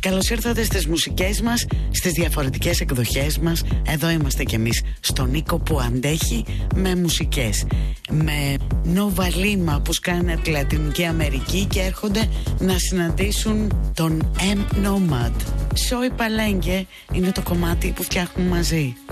Καλώς ήρθατε στις μουσικές μας, στις διαφορετικές εκδοχές μας. Εδώ είμαστε κι εμείς, στον Νίκο που αντέχει με μουσικές. Με Nova Lima που σκάνε από τη Λατινική Αμερική και έρχονται να συναντήσουν τον M Nomad. Soy Palenque είναι το κομμάτι που φτιάχνουν μαζί.